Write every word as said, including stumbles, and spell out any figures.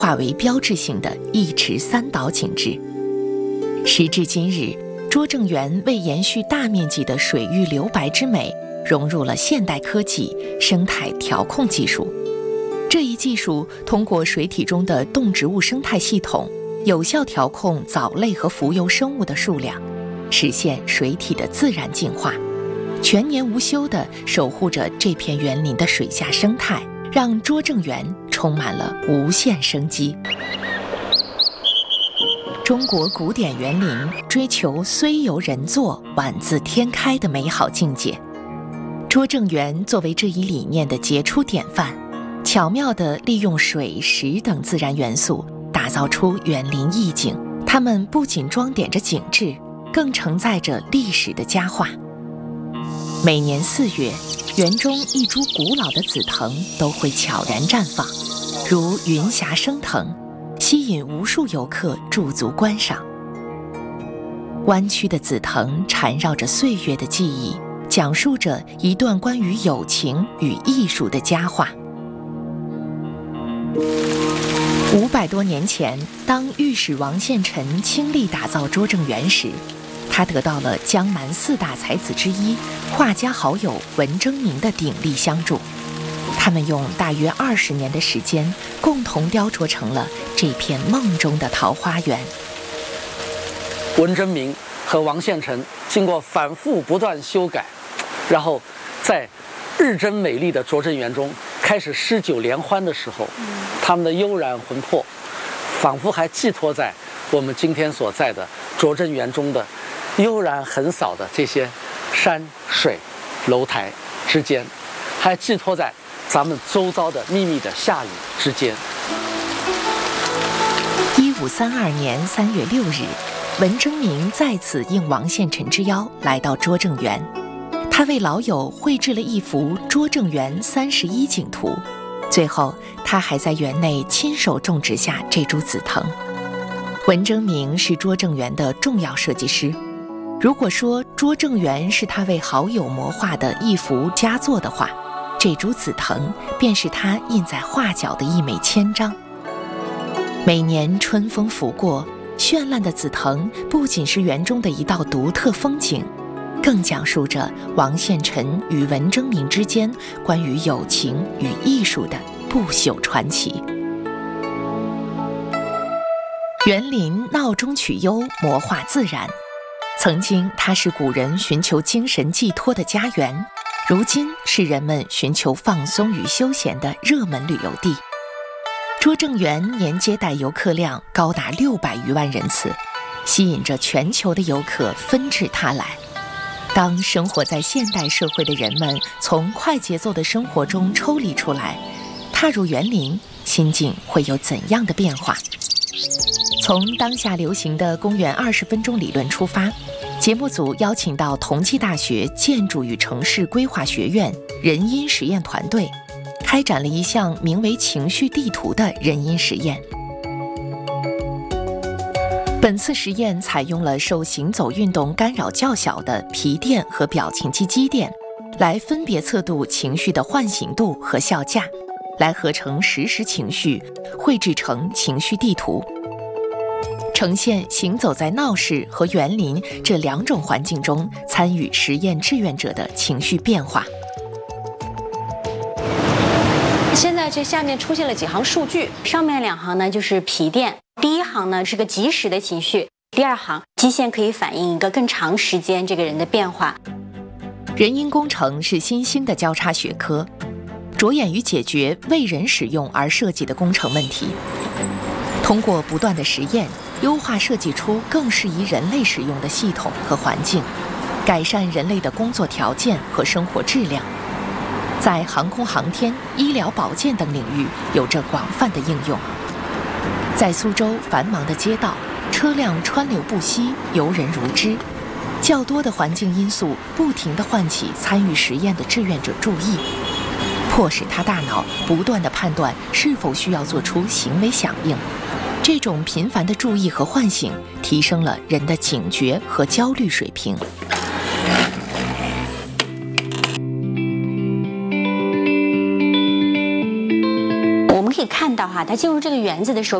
化为标志性的一池三岛景致。时至今日，拙政园为延续大面积的水域留白之美，融入了现代科技生态调控技术。这一技术通过水体中的动植物生态系统，有效调控藻类和浮游生物的数量，实现水体的自然净化，全年无休地守护着这片园林的水下生态，让拙政园充满了无限生机。中国古典园林追求虽由人作，宛自天开的美好境界。拙政园作为这一理念的杰出典范，巧妙地利用水、石等自然元素，打造出园林意境。它们不仅装点着景致，更承载着历史的佳话。每年四月，园中一株古老的紫藤都会悄然绽放，如云霞升腾，吸引无数游客驻足观赏。弯曲的紫藤缠绕着岁月的记忆，讲述着一段关于友情与艺术的佳话。五百多年前，当御史王献臣倾力打造拙政园时，他得到了江南四大才子之一画家好友文征明的鼎力相助。他们用大约二十年的时间，共同雕琢成了这片梦中的桃花源。 文征明和王献臣经过反复不断修改，然后在日臻美丽的拙政园中开始诗酒联欢的时候，他们的悠然魂魄仿佛还寄托在我们今天所在的拙政园中的悠然横扫的这些山水楼台之间，还寄托在咱们周遭的秘密的夏雨之间。 一五三二年三月六日，文征明再次应王献臣之邀来到拙政园，他为老友绘制了一幅拙政园三十一景图。最后，他还在园内亲手种植下这株紫藤。文征明是拙政园的重要设计师。如果说拙政园是他为好友摹画的一幅佳作的话，这株紫藤便是他印在画角的一枚签章。每年春风拂过，绚烂的紫藤不仅是园中的一道独特风景，更讲述着王献臣与文征明之间关于友情与艺术的不朽传奇。园林闹中取幽，魔化自然。曾经它是古人寻求精神寄托的家园，如今是人们寻求放松与休闲的热门旅游地。拙政园年接待游客量高达六百余万人次，吸引着全球的游客纷至沓来。当生活在现代社会的人们从快节奏的生活中抽离出来，踏入园林，心境会有怎样的变化？从当下流行的公园二十分钟理论出发，节目组邀请到同济大学建筑与城市规划学院人因实验团队，开展了一项名为情绪地图的人因实验。本次实验采用了受行走运动干扰较小的皮垫和表情肌肌垫，来分别测度情绪的唤醒度和效价，来合成实时情绪，绘制成情绪地图，呈现行走在闹市和园林这两种环境中参与实验志愿者的情绪变化。 现在这下面出现了几行数据，上面两行呢就是皮垫，第一行呢是个即时的情绪，第二行基线可以反映一个更长时间这个人的变化。 人因工程是新兴的交叉学科，着眼于解决为人使用而设计的工程问题，通过不断的实验，优化设计出更适宜人类使用的系统和环境，改善人类的工作条件和生活质量。在航空航天、医疗保健等领域有着广泛的应用。在苏州繁忙的街道，车辆川流不息，游人如织，较多的环境因素不停地唤起参与实验的志愿者注意，迫使他大脑不断地判断是否需要做出行为响应。这种频繁的注意和唤醒，提升了人的警觉和焦虑水平。 可以看到哈， 它进入这个园子的时候，